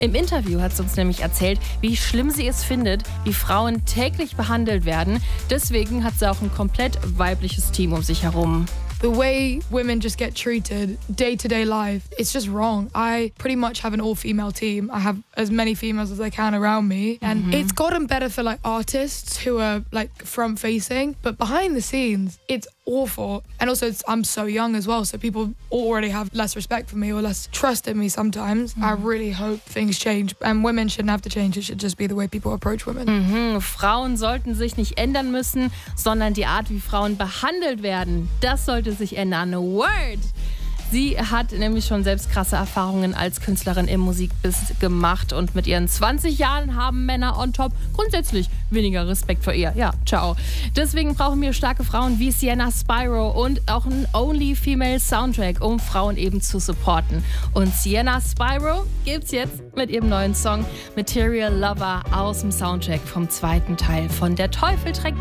Im Interview hat sie uns nämlich erzählt, wie schlimm sie es findet, wie Frauen täglich behandelt werden. Deswegen hat sie auch ein komplett weibliches Team um sich herum. The way women just get treated day-to-day life, it's just wrong. I pretty much have an all-female team. I have as many females as I can around me. And it's gotten better for like artists who are like front-facing. But behind the scenes, it's awful. And also I'm so young as well, so people already have less respect for me or less trust in me sometimes. I really hope things change. And women shouldn't have to change. It should just be the way people approach women. Frauen sollten sich nicht ändern müssen, sondern die Art, wie Frauen behandelt werden, das sollte sich ändern. Word! Sie hat nämlich schon selbst krasse Erfahrungen als Künstlerin im Musikbusiness gemacht und mit ihren 20 Jahren haben Männer on top grundsätzlich weniger Respekt vor ihr. Ja, ciao. Deswegen brauchen wir starke Frauen wie Sienna Spyro und auch einen Only Female Soundtrack, um Frauen eben zu supporten. Und Sienna Spyro gibt's jetzt mit ihrem neuen Song Material Lover aus dem Soundtrack vom zweiten Teil von Der Teufel trägt